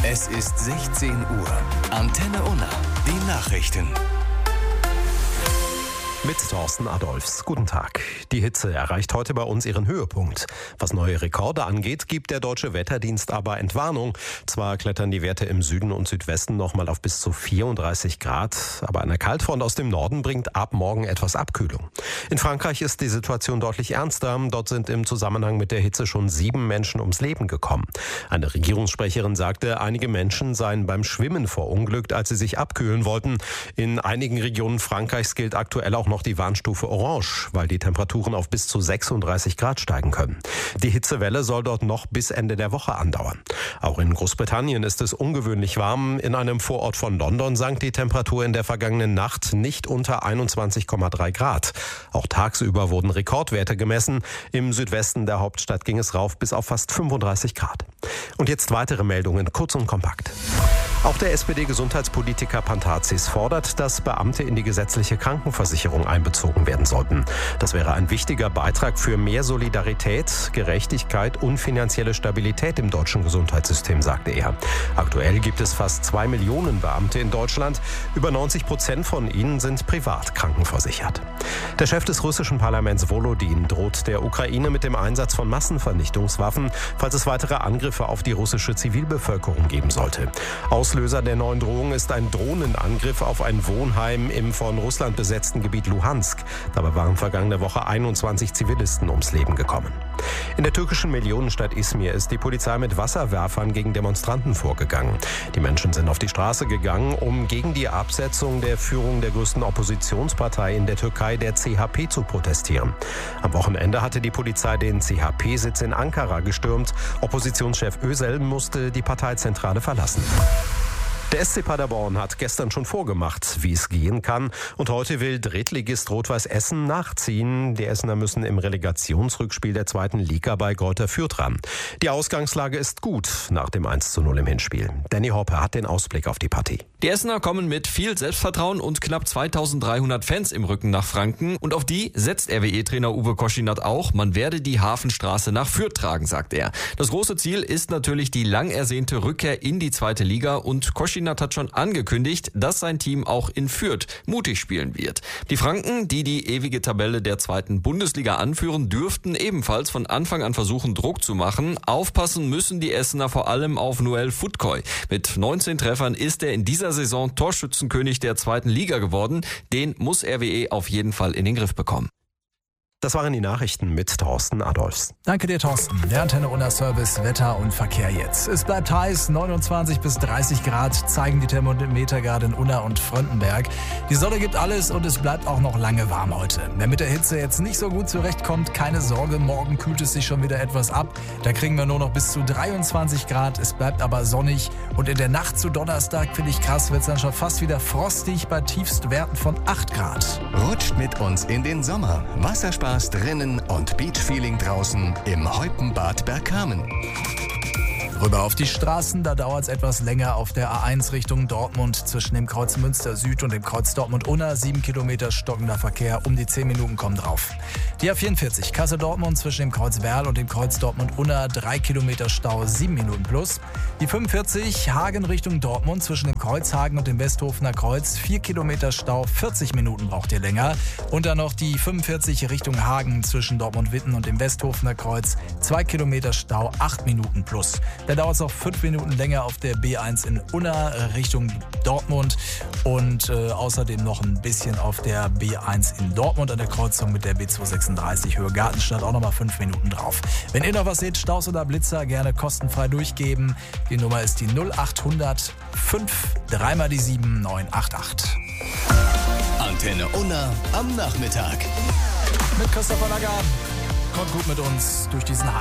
Es ist 16 Uhr. Antenne Unna. Die Nachrichten. Mit Thorsten Adolfs. Guten Tag. Die Hitze erreicht heute bei uns ihren Höhepunkt. Was neue Rekorde angeht, gibt der Deutsche Wetterdienst aber Entwarnung. Zwar klettern die Werte im Süden und Südwesten noch mal auf bis zu 34 Grad, aber eine Kaltfront aus dem Norden bringt ab morgen etwas Abkühlung. In Frankreich ist die Situation deutlich ernster. Dort sind im Zusammenhang mit der Hitze schon 7 Menschen ums Leben gekommen. Eine Regierungssprecherin sagte, einige Menschen seien beim Schwimmen verunglückt, als sie sich abkühlen wollten. In einigen Regionen Frankreichs gilt aktuell auch noch die Warnstufe Orange, weil die Temperaturen auf bis zu 36 Grad steigen können. Die Hitzewelle soll dort noch bis Ende der Woche andauern. Auch in Großbritannien ist es ungewöhnlich warm. In einem Vorort von London sank die Temperatur in der vergangenen Nacht nicht unter 21,3 Grad. Auch tagsüber wurden Rekordwerte gemessen. Im Südwesten der Hauptstadt ging es rauf bis auf fast 35 Grad. Und jetzt weitere Meldungen, kurz und kompakt. Auch der SPD-Gesundheitspolitiker Pantazis fordert, dass Beamte in die gesetzliche Krankenversicherung einbezogen werden sollten. Das wäre ein wichtiger Beitrag für mehr Solidarität, Gerechtigkeit und finanzielle Stabilität im deutschen Gesundheitssystem, sagte er. Aktuell gibt es fast 2 Millionen Beamte in Deutschland. Über 90% von ihnen sind privat krankenversichert. Der Chef des russischen Parlaments Volodin droht der Ukraine mit dem Einsatz von Massenvernichtungswaffen, falls es weitere Angriffe auf die russische Zivilbevölkerung geben sollte. Auslöser der neuen Drohung ist ein Drohnenangriff auf ein Wohnheim im von Russland besetzten Gebiet Luhansk. Dabei waren vergangene Woche 21 Zivilisten ums Leben gekommen. In der türkischen Millionenstadt Izmir ist die Polizei mit Wasserwerfern gegen Demonstranten vorgegangen. Die Menschen sind auf die Straße gegangen, um gegen die Absetzung der Führung der größten Oppositionspartei in der Türkei, der CHP, zu protestieren. Am Wochenende hatte die Polizei den CHP-Sitz in Ankara gestürmt. Oppositionschef Özel musste die Parteizentrale verlassen. Der SC Paderborn hat gestern schon vorgemacht, wie es gehen kann. Und heute will Drittligist Rot-Weiß Essen nachziehen. Die Essener müssen im Relegationsrückspiel der 2. Liga bei Greuther Fürth ran. Die Ausgangslage ist gut nach dem 1:0 im Hinspiel. Danny Hoppe hat den Ausblick auf die Partie. Die Essener kommen mit viel Selbstvertrauen und knapp 2300 Fans im Rücken nach Franken. Und auf die setzt RWE-Trainer Uwe Koschinat auch. Man werde die Hafenstraße nach Fürth tragen, sagt er. Das große Ziel ist natürlich die lang ersehnte Rückkehr in die 2. Liga. Und Koschinat hat schon angekündigt, dass sein Team auch in Fürth mutig spielen wird. Die Franken, die die ewige Tabelle der 2. Bundesliga anführen, dürften ebenfalls von Anfang an versuchen, Druck zu machen. Aufpassen müssen die Essener vor allem auf Noel Futkoy. Mit 19 Treffern ist er in dieser Saison Torschützenkönig der 2. Liga geworden. Den muss RWE auf jeden Fall in den Griff bekommen. Das waren die Nachrichten mit Thorsten Adolfs. Danke dir, Thorsten. Der Antenne Unna Service, Wetter und Verkehr jetzt. Es bleibt heiß, 29 bis 30 Grad zeigen die Thermometer gerade in Unna und Fröndenberg. Die Sonne gibt alles und es bleibt auch noch lange warm heute. Wer mit der Hitze jetzt nicht so gut zurechtkommt, keine Sorge, morgen kühlt es sich schon wieder etwas ab. Da kriegen wir nur noch bis zu 23 Grad, es bleibt aber sonnig. Und in der Nacht zu Donnerstag, finde ich krass, wird es dann schon fast wieder frostig bei Tiefstwerten von 8 Grad. Rutscht mit uns in den Sommer. Wasserspaß drinnen und Beachfeeling draußen im Heupenbad Bergkamen. Rüber auf die Straßen, da dauert es etwas länger auf der A1 Richtung Dortmund zwischen dem Kreuz Münster Süd und dem Kreuz Dortmund-Unna. 7 Kilometer stockender Verkehr, um die 10 Minuten kommen drauf. Die A44 Kassel-Dortmund zwischen dem Kreuz Werl und dem Kreuz Dortmund-Unna. 3 Kilometer Stau, 7 Minuten plus. Die 45 Hagen Richtung Dortmund zwischen dem Kreuz Hagen und dem Westhofener Kreuz. 4 Kilometer Stau, 40 Minuten braucht ihr länger. Und dann noch die 45 Richtung Hagen zwischen Dortmund-Witten und dem Westhofener Kreuz. 2 Kilometer Stau, 8 Minuten plus. Da dauert es noch 5 Minuten länger auf der B1 in Unna Richtung Dortmund und außerdem noch ein bisschen auf der B1 in Dortmund an der Kreuzung mit der B236 Höhe Gartenstadt auch nochmal 5 Minuten drauf. Wenn ihr noch was seht, Staus oder Blitzer, gerne kostenfrei durchgeben. Die Nummer ist die 0800 5 3 mal die 7 988. Antenne Unna am Nachmittag. Mit Christopher Lager. Kommt gut mit uns durch diesen